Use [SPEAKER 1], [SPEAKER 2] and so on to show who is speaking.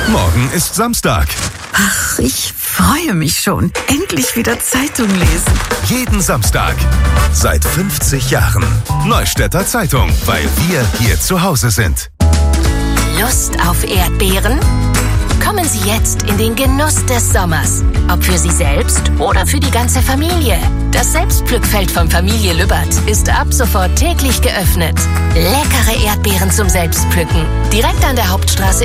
[SPEAKER 1] Morgen ist Samstag.
[SPEAKER 2] Ach, ich freue mich schon. Endlich wieder Zeitung lesen.
[SPEAKER 1] Jeden Samstag. Seit 50 Jahren. Neustädter Zeitung, weil wir hier zu Hause sind.
[SPEAKER 3] Lust auf Erdbeeren? Kommen Sie jetzt in den Genuss des Sommers. Ob für Sie selbst oder für die ganze Familie. Das Selbstpflückfeld von Familie Lübbert ist ab sofort täglich geöffnet. Leckere Erdbeeren zum Selbstpflücken. Direkt an der Hauptstraße